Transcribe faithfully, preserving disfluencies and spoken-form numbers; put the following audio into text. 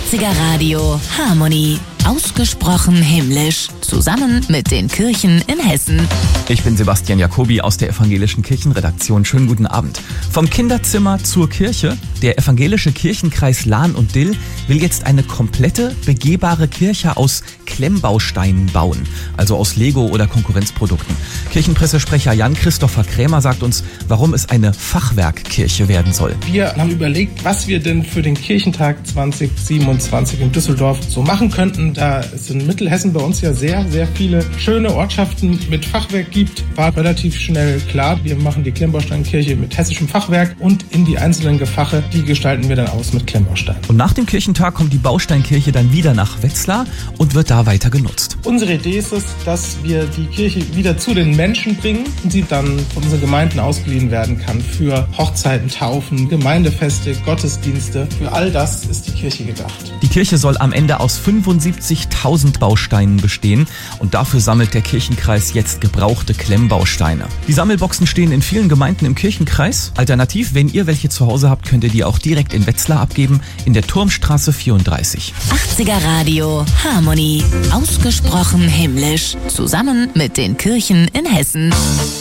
achtziger Radio Harmonie. Ausgesprochen himmlisch. Zusammen mit den Kirchen in Hessen. Ich bin Sebastian Jacobi aus der Evangelischen Kirchenredaktion. Schönen guten Abend. Vom Kinderzimmer zur Kirche. Der Evangelische Kirchenkreis Lahn und Dill will jetzt eine komplette, begehbare Kirche aus Klemmbausteinen bauen. Also aus Lego oder Konkurrenzprodukten. Kirchenpressesprecher Jan-Christopher Krämer sagt uns, warum es eine Fachwerkkirche werden soll. Wir haben überlegt, was wir denn für den Kirchentag zwanzig siebenundzwanzig in Düsseldorf so machen könnten. Da es in Mittelhessen bei uns ja sehr, sehr viele schöne Ortschaften mit Fachwerk gibt, war relativ schnell klar, wir machen die Klemmbausteinkirche mit hessischem Fachwerk und in die einzelnen Gefache, die gestalten wir dann aus mit Klemmbausteinen. Und nach dem Kirchentag kommt die Bausteinkirche dann wieder nach Wetzlar und wird da weiter genutzt. Unsere Idee ist es, dass wir die Kirche wieder zu den Menschen bringen und sie dann von unseren Gemeinden ausgeliehen werden kann für Hochzeiten, Taufen, Gemeindefeste, Gottesdienste. Für all das ist die Kirche gedacht. Die Kirche soll am Ende aus fünfundsiebzigtausend Bausteinen bestehen und dafür sammelt der Kirchenkreis jetzt gebrauchte Klemmbausteine. Die Sammelboxen stehen in vielen Gemeinden im Kirchenkreis. Alternativ, wenn ihr welche zu Hause habt, könnt ihr die auch direkt in Wetzlar abgeben, in der Turmstraße vierunddreißig. achtziger Radio Harmonie. Ausgesprochen himmlisch. Zusammen mit den Kirchen in Hessen.